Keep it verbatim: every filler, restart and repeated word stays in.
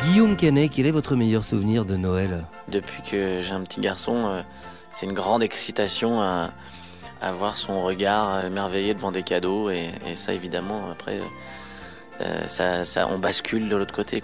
Guillaume Canet, quel est votre meilleur souvenir de Noël ? Depuis que j'ai un petit garçon, euh, c'est une grande excitation à, à voir son regard émerveillé devant des cadeaux. Et, et ça, évidemment, après, euh, ça, ça, on bascule de l'autre côté.